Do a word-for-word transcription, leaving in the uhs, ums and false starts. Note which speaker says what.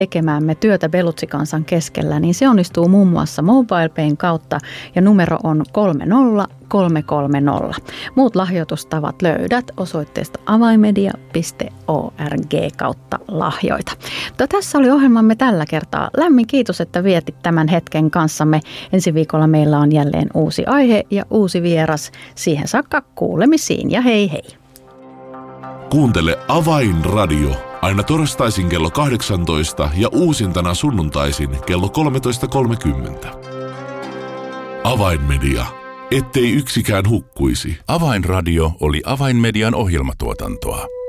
Speaker 1: tekemäämme työtä Bellucci-kansan keskellä, niin se onnistuu muun muassa MobilePayn kautta ja numero on kolme nolla kolme kolme nolla. Muut lahjoitustavat löydät osoitteesta avainmedia piste org kautta lahjoita. Mutta tässä oli ohjelmamme tällä kertaa. Lämmin kiitos, että vietit tämän hetken kanssamme. Ensi viikolla meillä on jälleen uusi aihe ja uusi vieras. Siihen saakka kuulemisiin ja hei hei.
Speaker 2: Kuuntele Avainradio aina torstaisin kello kahdeksantoista ja uusintana sunnuntaisin kello kolmetoista kolmekymmentä. Avainmedia, ettei yksikään hukkuisi.
Speaker 3: Avainradio oli Avainmedian ohjelmatuotantoa.